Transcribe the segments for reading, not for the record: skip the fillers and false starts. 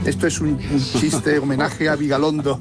Esto es un chiste, homenaje a Vigalondo.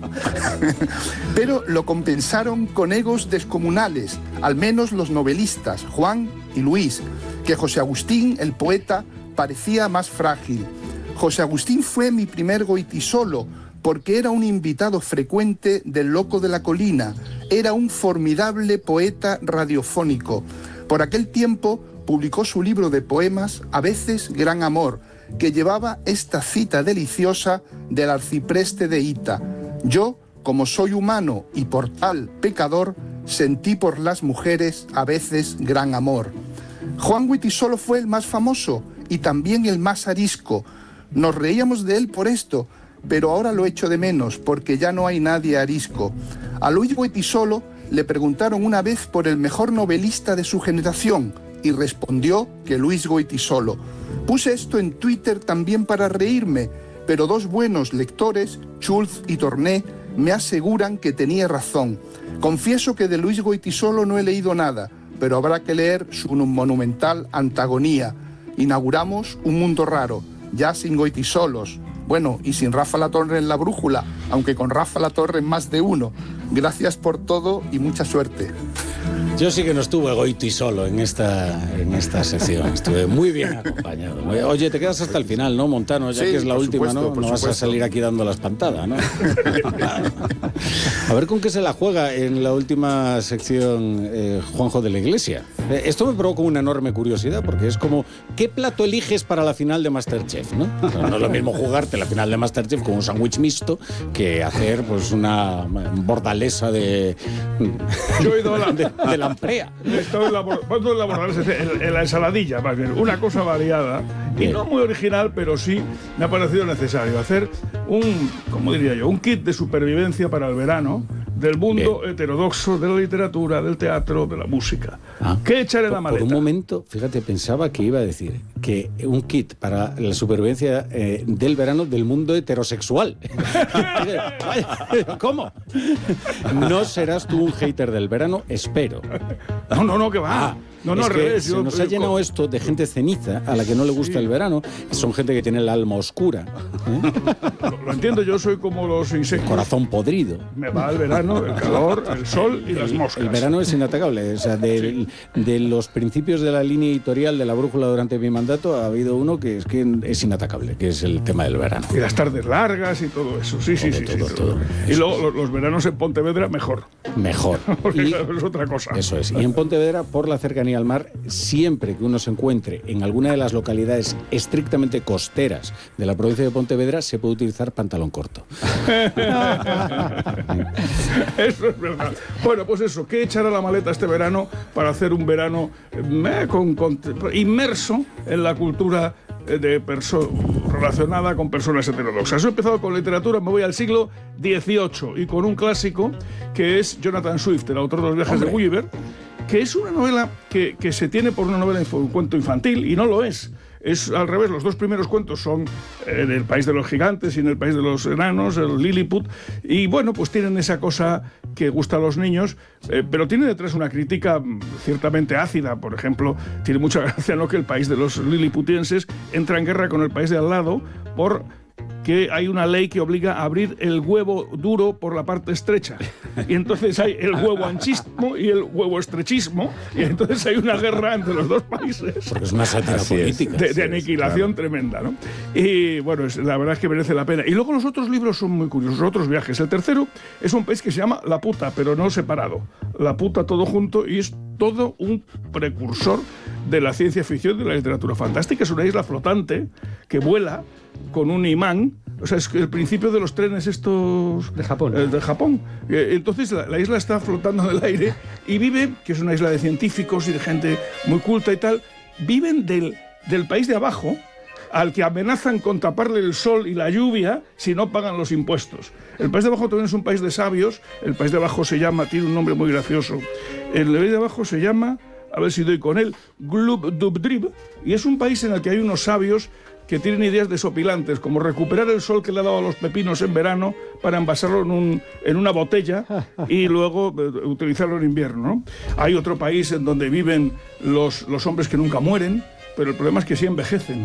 Pero lo compensaron con egos descomunales, al menos los novelistas, Juan y Luis, que José Agustín, el poeta, parecía más frágil. José Agustín fue mi primer goitisolo, porque era un invitado frecuente del Loco de la Colina. Era un formidable poeta radiofónico. Por aquel tiempo publicó su libro de poemas, A veces Gran Amor, que llevaba esta cita deliciosa del arcipreste de Hita: yo, como soy humano y por tal pecador, sentí por las mujeres a veces gran amor. Juan Goytisolo fue el más famoso y también el más arisco. Nos reíamos de él por esto, pero ahora lo echo de menos porque ya no hay nadie arisco. A Luis Goytisolo le preguntaron una vez por el mejor novelista de su generación y respondió que Luis Goytisolo. Puse esto en Twitter también para reírme, pero dos buenos lectores, Schulz y Torné, me aseguran que tenía razón. Confieso que de Luis Goytisolo no he leído nada, pero habrá que leer su monumental Antagonía. Inauguramos un mundo raro, ya sin Goytisolos. Bueno, y sin Rafa Latorre en la brújula, aunque con Rafa Latorre más de uno. Gracias por todo y mucha suerte. Yo sí que no estuve Goytisolo en esta sección. Estuve muy bien acompañado. Oye, te quedas hasta el final, ¿no, Montano? Ya sí, que es la última, supuesto, ¿no? No vas a salir aquí dando la espantada, ¿no? A ver con qué se la juega en la última sección Juanjo de la Iglesia. Esto me provoca una enorme curiosidad, porque es como, ¿qué plato eliges para la final de MasterChef, no? No es lo mismo jugarte la final de MasterChef con un sándwich mixto que hacer pues una bordalesa de... Yo he ido de lamprea. He estado en la ensaladilla, más bien, una cosa variada. Bien. Y no muy original, pero sí me ha parecido necesario hacer un kit de supervivencia para el verano del mundo heterodoxo de la literatura, del teatro, de la música. ¿Qué echar en la maleta? Por un momento, fíjate, pensaba que iba a decir que un kit para la supervivencia del verano del mundo heterosexual. ¿Cómo? No serás tú un hater del verano, espero. No, que va. No, al revés. Se nos ha llenado esto de gente ceniza a la que no le gusta el verano. Son gente que tiene el alma oscura. Lo entiendo, yo soy como los insectos. Corazón podrido. Me va el verano, el calor, el sol y las moscas. El verano es inatacable. O sea, de los principios de la línea editorial de la brújula durante mi mandato ha habido uno que es inatacable, que es el tema del verano. Y las tardes largas y todo eso. Sí. Todo. Y luego los veranos en Pontevedra, mejor. Porque es otra cosa. Eso es. Y en Pontevedra, por la cercanía al mar, siempre que uno se encuentre en alguna de las localidades estrictamente costeras de la provincia de Pontevedra, se puede utilizar pantalón corto. Eso es verdad. Bueno, pues eso, ¿qué echar a la maleta este verano para hacer un verano inmerso en la cultura relacionada con personas heterodoxas? He empezado con literatura, me voy al siglo XVIII y con un clásico que es Jonathan Swift, el autor de Los viajes de Gulliver, que es una novela que se tiene por una novela, un cuento infantil, y no lo es. Es al revés, los dos primeros cuentos son en el país de los gigantes y en el país de los enanos, el Lilliput, y bueno, pues tienen esa cosa que gusta a los niños, pero tiene detrás una crítica ciertamente ácida. Por ejemplo, tiene mucha gracia, ¿no?, que el país de los liliputienses entra en guerra con el país de al lado por que hay una ley que obliga a abrir el huevo duro por la parte estrecha. Y entonces hay el huevo anchismo y el huevo estrechismo, y entonces hay una guerra entre los dos países. Porque es una sátira política. De aniquilación tremenda, ¿no? Y bueno, la verdad es que merece la pena. Y luego los otros libros son muy curiosos, los otros viajes. El tercero es un país que se llama La Puta, pero no separado. La Puta todo junto, y es todo un precursor de la ciencia ficción, de la literatura fantástica. Es una isla flotante que vuela con un imán. O sea, es el principio de los trenes estos... De Japón. De Japón. Entonces la isla está flotando en el aire y vive, que es una isla de científicos y de gente muy culta y tal, viven del país de abajo, al que amenazan con taparle el sol y la lluvia si no pagan los impuestos. El país de abajo también es un país de sabios. El país de abajo tiene un nombre muy gracioso. El país de abajo se llama, a ver si doy con él, Glubdubdrib, y es un país en el que hay unos sabios que tienen ideas desopilantes, como recuperar el sol que le ha dado a los pepinos en verano para envasarlo en una botella y luego utilizarlo en invierno, ¿no? Hay otro país en donde viven los hombres que nunca mueren, pero el problema es que sí envejecen.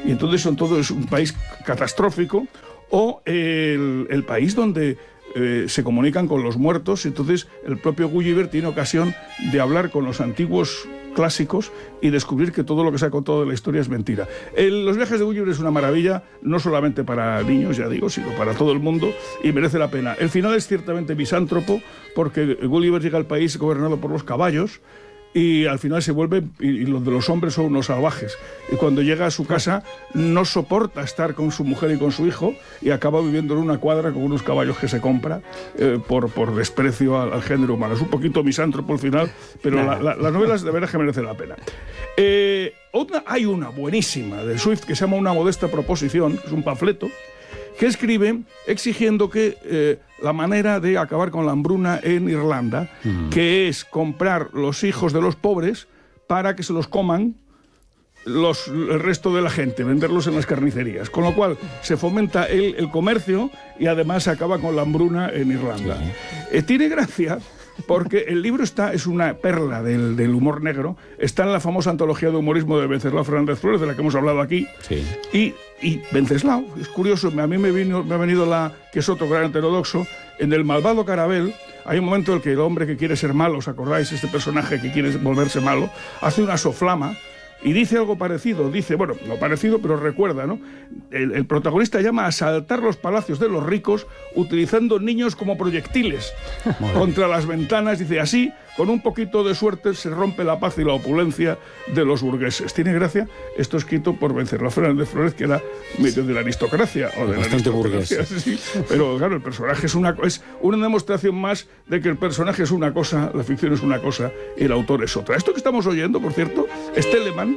y entonces es un país catastrófico, o el país donde se comunican con los muertos, y entonces el propio Gulliver tiene ocasión de hablar con los antiguos clásicos y descubrir que todo lo que se ha contado de la historia es mentira. Los viajes de Gulliver es una maravilla, no solamente para niños, ya digo, sino para todo el mundo, y merece la pena. El final es ciertamente misántropo, porque Gulliver llega al país gobernado por los caballos, y al final se vuelve, y los de los hombres son unos salvajes. Y cuando llega a su casa no soporta estar con su mujer y con su hijo, y acaba viviendo en una cuadra con unos caballos que se compra por desprecio al género humano. Es un poquito misántropo al final, pero la novela de veras que merece la pena. Hay una buenísima de Swift que se llama Una modesta proposición, que es un panfleto, que escribe exigiendo que la manera de acabar con la hambruna en Irlanda, que es comprar los hijos de los pobres para que se los coman el resto de la gente, venderlos en las carnicerías. Con lo cual se fomenta el comercio y además se acaba con la hambruna en Irlanda. Tiene gracia porque el libro es una perla del humor negro. Está en la famosa antología de humorismo de Wenceslao Fernández Flores, de la que hemos hablado aquí. Sí. Y Wenceslao, es curioso, a mí me ha venido que es otro gran heterodoxo, en El malvado Carabel. Hay un momento en el que el hombre que quiere ser malo, ¿os acordáis? Este personaje que quiere volverse malo, hace una soflama y dice algo parecido. Dice, bueno, no parecido, pero recuerda, ¿no? El protagonista llama a asaltar los palacios de los ricos utilizando niños como proyectiles contra las ventanas. Dice, así, con un poquito de suerte, se rompe la paz y la opulencia de los burgueses. ¿Tiene gracia? Esto escrito por Wenceslao Fernández Flores, que era medio de la aristocracia. O de bastante la aristocracia, burgués. Sí. Pero claro, el personaje es una demostración más de que el personaje es una cosa, la ficción es una cosa y el autor es otra. Esto que estamos oyendo, por cierto, es Telemann.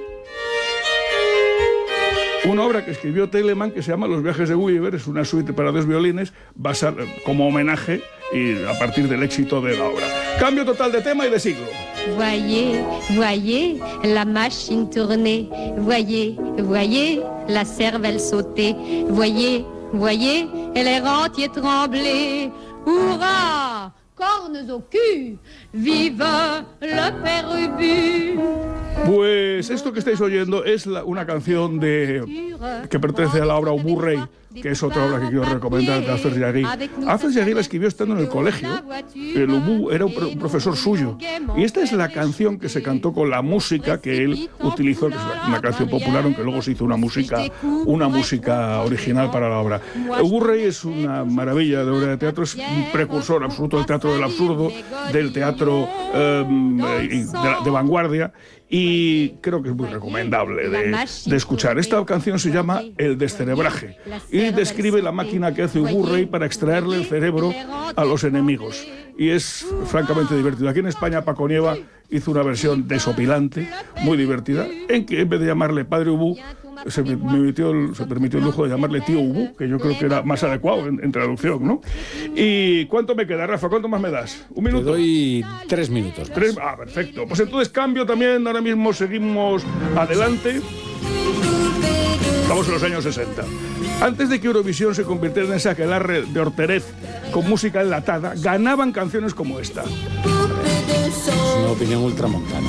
Una obra que escribió Telemann que se llama Los viajes de Gulliver, es una suite para 2 violines, basada como homenaje y a partir del éxito de la obra. Cambio total de tema y de siglo. Voyez, voyez la machine tourner, voyez, voyez la cervelle sauter, voyez, voyez les rentiers trembler, hurrah, cornes au cul, vive le père Ubu. Pues esto que estáis oyendo es una canción que pertenece a la obra Ubu Rey, que es otra obra que quiero recomendar de Alfred Jarry. Alfred Jarry la escribió estando en el colegio. El Ubu era un profesor suyo. Y esta es la canción que se cantó con la música que él utilizó, que es una canción popular, aunque luego se hizo una música original para la obra. Ubu Rey es una maravilla de obra de teatro, es un precursor absoluto del teatro del absurdo, del teatro de vanguardia, y creo que es muy recomendable de escuchar. Esta canción se llama El descerebraje y describe la máquina que hace Ubu Rey para extraerle el cerebro a los enemigos. Y es francamente divertido. Aquí en España Paco Nieva hizo una versión desopilante, muy divertida, en que en vez de llamarle Padre Ubu, se permitió el lujo de llamarle Tío Ubu, que yo creo que era más adecuado en traducción, ¿no? ¿Y cuánto me queda, Rafa? ¿Cuánto más me das? ¿Un minuto? Te doy 3 minutos. Ah, perfecto. Pues entonces cambio también, ahora mismo seguimos adelante. Estamos en los años 60. Antes de que Eurovisión se convirtiera en ese aquelarre de Horterez con música enlatada, ganaban canciones como esta. Es una opinión ultramontana.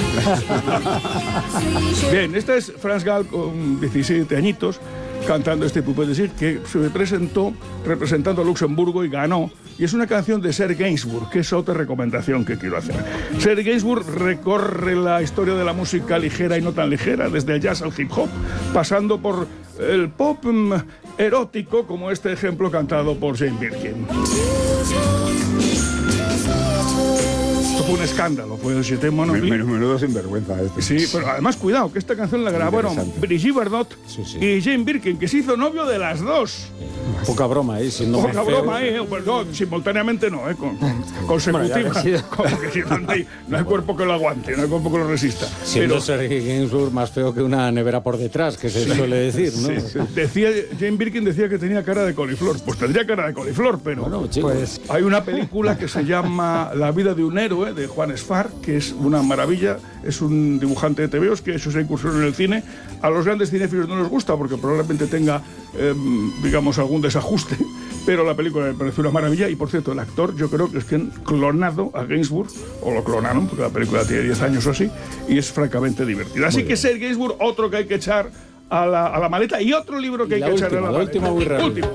Bien, esta es Franz Gall con 17 añitos cantando este Poupée de Cirque, que se presentó representando a Luxemburgo y ganó. Y es una canción de Serge Gainsbourg, que es otra recomendación que quiero hacer. Serge Gainsbourg recorre la historia de la música ligera y no tan ligera, desde el jazz al hip hop, pasando por el pop erótico, como este ejemplo cantado por Jane Birkin. Esto fue un escándalo, fue el J'étais mon ami. Menudo sinvergüenza este. Sí, pero además cuidado, que esta canción la grabaron Brigitte Bardot y Jane Birkin, que se hizo novio de las dos. Poca broma, ¿eh? Si no Poca broma, pues no, simultáneamente no, consecutiva. Bueno, como que si no hay cuerpo que lo aguante, no hay cuerpo que lo resista. Siendo Serge Gainsbourg más feo que una nevera por detrás, que se suele decir, ¿no? Jane Birkin decía que tenía cara de coliflor. Pues tendría cara de coliflor, pero bueno, pues hay una película que se llama La vida de un héroe, de Juan Sfar, que es una maravilla. Es un dibujante de tebeos que ha hecho esa incursión en el cine. A los grandes cinéfilos no les gusta porque probablemente tenga, digamos, algún desajuste, pero la película me pareció una maravilla. Y por cierto, el actor, yo creo que es que han clonado a Gainsbourg, o lo clonaron, porque la película tiene 10 años o así, y es francamente divertida. Así que Serge Gainsbourg, otro que hay que echar a la maleta y otro libro que hay La que echarle a última, la la maleta. última muy rápida. Último.